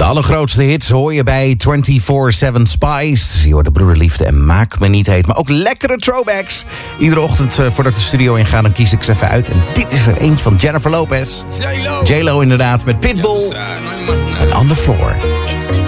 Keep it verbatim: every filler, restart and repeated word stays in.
allergrootste hits hoor je bij vierentwintig zeven Spice. Je hoort de Broederliefde en Maak Me Niet Heet. Maar ook lekkere throwbacks. Iedere ochtend uh, voordat ik de studio in ga, dan kies ik ze even uit. En dit is er eentje van Jennifer Lopez. J-Lo inderdaad, met Pitbull. En On The Floor.